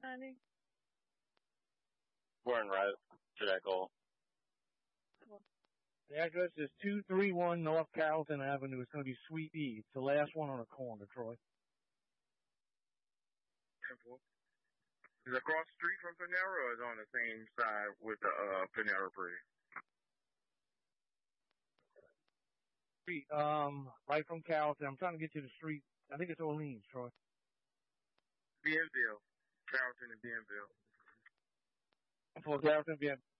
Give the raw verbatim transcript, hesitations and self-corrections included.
honey? Born right to that goal. The address is two thirty-one North Carrollton Avenue. It's going to be Suite E. It's the last one on the corner, Troy. Temple. Is it across the street from Panera or is it on the same side with the uh, Panera Bread? Street, um, right from Carrollton. I'm trying to get you to the street. I think it's Orleans, Troy. Bienville. Carrollton and Bienville. For Carrollton, Bien.